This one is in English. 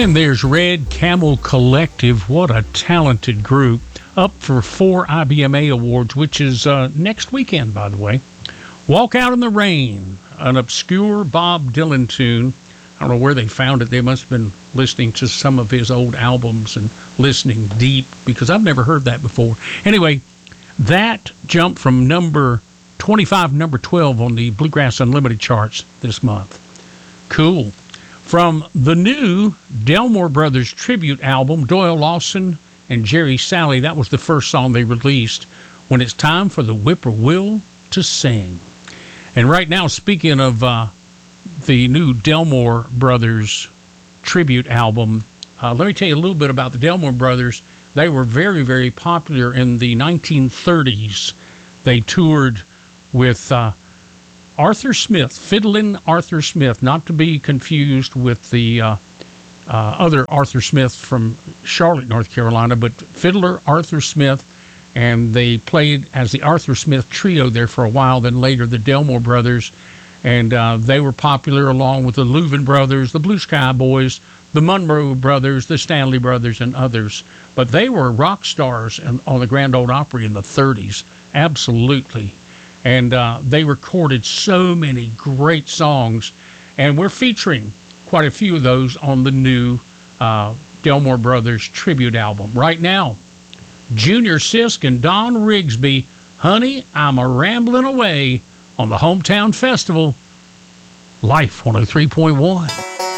And there's Red Camel Collective. What a talented group. Up for 4 IBMA awards, which is next weekend, by the way. Walk Out in the Rain, an obscure Bob Dylan tune. I don't know where they found it. They must have been listening to some of his old albums and listening deep, because I've never heard that before. Anyway, that jumped from number 25 to number 12 on the Bluegrass Unlimited charts this month. Cool. From the new Delmore Brothers tribute album, Doyle Lawson and Jerry Salley, that was the first song they released, When It's Time for the Whippoorwill to Sing. And right now, speaking of the new Delmore Brothers tribute album, let me tell you a little bit about the Delmore Brothers. They were very, very popular in the 1930s. They toured with Arthur Smith, Fiddlin' Arthur Smith, not to be confused with the other Arthur Smith from Charlotte, North Carolina, but Fiddler Arthur Smith, and they played as the Arthur Smith Trio there for a while, then later the Delmore Brothers, and they were popular along with the Louvin Brothers, the Blue Sky Boys, the Monroe Brothers, the Stanley Brothers, and others. But they were rock stars on the Grand Ole Opry in the 30s, absolutely. And they recorded so many great songs, and we're featuring quite a few of those on the new Delmore Brothers tribute album. Right now, Junior Sisk and Don Rigsby, Honey, I'm a-Ramblin' Away on the Hometown Festival, Life 103.1.